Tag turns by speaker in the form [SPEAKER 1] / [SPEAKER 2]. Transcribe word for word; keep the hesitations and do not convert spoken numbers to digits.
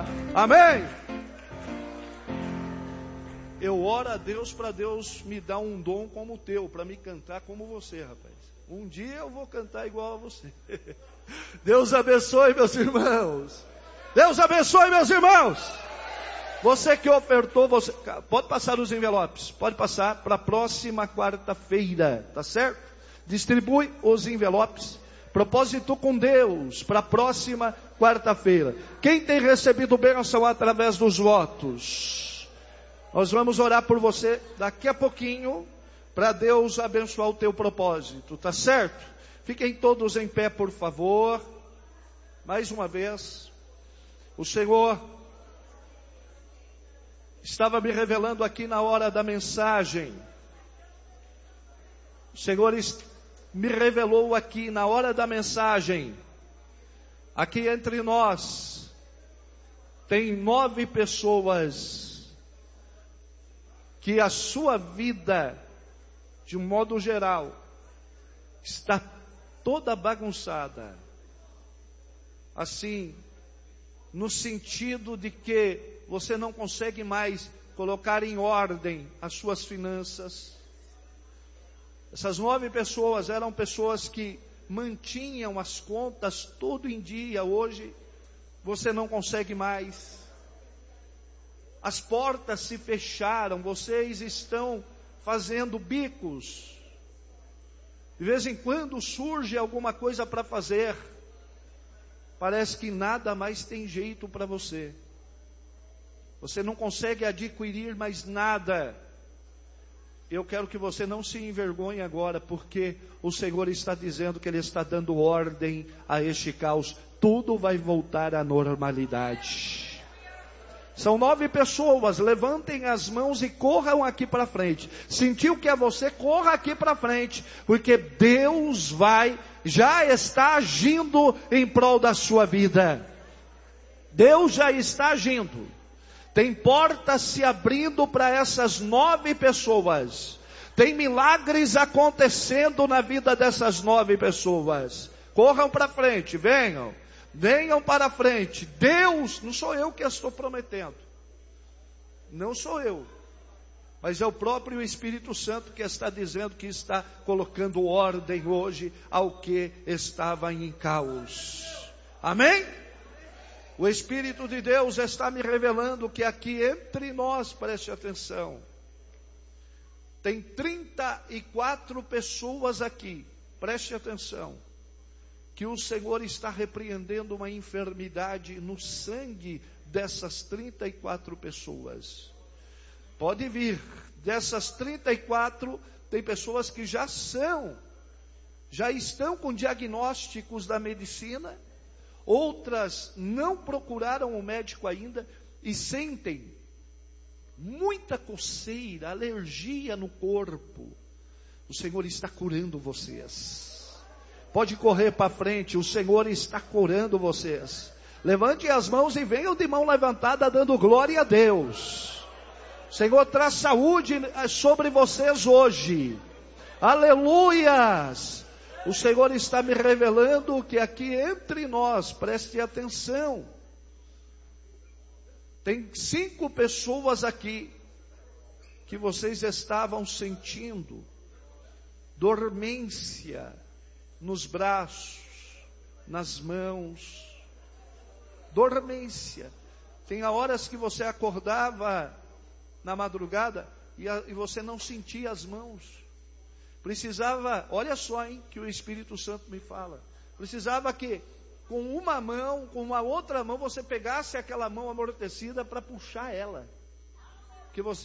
[SPEAKER 1] Amém? Eu oro a Deus para Deus me dar um dom como o teu, para me cantar como você, rapaz. Um dia eu vou cantar igual a você. Deus abençoe, meus irmãos. Deus abençoe, meus irmãos. Você que ofertou, você pode passar os envelopes, pode passar para a próxima quarta-feira, tá certo? Distribui os envelopes. Propósito com Deus para a próxima quarta-feira. Quem tem recebido bênção através dos votos? Nós vamos orar por você daqui a pouquinho, para Deus abençoar o teu propósito, tá certo? Fiquem todos em pé, por favor. Mais uma vez, o Senhor estava me revelando aqui na hora da mensagem. O Senhor me revelou aqui na hora da mensagem. Aqui entre nós, tem nove pessoas que a sua vida, de um modo geral, está toda bagunçada. Assim, no sentido de que você não consegue mais colocar em ordem as suas finanças. Essas nove pessoas eram pessoas que mantinham as contas tudo em dia. Hoje, você não consegue mais. As portas se fecharam, vocês estão fazendo bicos. De vez em quando surge alguma coisa para fazer. Parece que nada mais tem jeito para você. Você não consegue adquirir mais nada. Eu quero que você não se envergonhe agora, porque o Senhor está dizendo que Ele está dando ordem a este caos. Tudo vai voltar à normalidade. São nove pessoas, levantem as mãos e corram aqui para frente. Sentiu que é você, corra aqui para frente, porque Deus vai, já está agindo em prol da sua vida. Deus já está agindo. Tem portas se abrindo para essas nove pessoas. Tem milagres acontecendo na vida dessas nove pessoas. Corram para frente, venham. Venham para frente. Deus, não sou eu que estou prometendo. Não sou eu. Mas é o próprio Espírito Santo que está dizendo que está colocando ordem hoje ao que estava em caos. Amém? O Espírito de Deus está me revelando que aqui entre nós, preste atenção, tem trinta e quatro pessoas aqui, preste atenção, que o Senhor está repreendendo uma enfermidade no sangue dessas trinta e quatro pessoas. Pode vir, dessas trinta e quatro, tem pessoas que já são, já estão com diagnósticos da medicina, outras não procuraram o médico ainda e sentem muita coceira, alergia no corpo. O Senhor está curando vocês. Pode correr para frente, o Senhor está curando vocês. Levante as mãos e venham de mão levantada dando glória a Deus. O Senhor traz saúde sobre vocês hoje. Aleluias! O Senhor está me revelando que aqui entre nós, preste atenção, tem cinco pessoas aqui que vocês estavam sentindo dormência nos braços, nas mãos, dormência. Tem horas que você acordava na madrugada e, a, e você não sentia as mãos. Precisava, olha só, hein, que o Espírito Santo me fala. Precisava que com uma mão, com uma outra mão, você pegasse aquela mão amortecida para puxar ela. Que você,